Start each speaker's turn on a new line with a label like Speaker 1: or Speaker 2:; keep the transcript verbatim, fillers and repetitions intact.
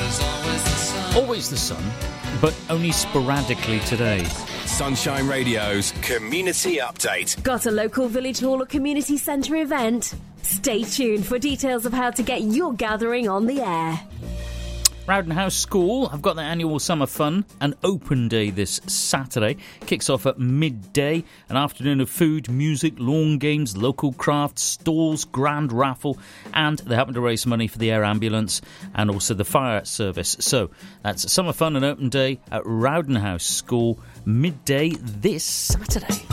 Speaker 1: Always the sun, but only sporadically today.
Speaker 2: Sunshine Radio's Community Update.
Speaker 3: Got a local village hall or community centre event? Stay tuned for details of how to get your gathering on the air.
Speaker 1: Rowden House School have got their annual summer fun and open day this Saturday. Kicks off at midday, an afternoon of food, music, lawn games, local crafts, stalls, grand raffle, and they happen to raise money for the air ambulance and also the fire service. So that's summer fun and open day at Rowden House School, midday this Saturday.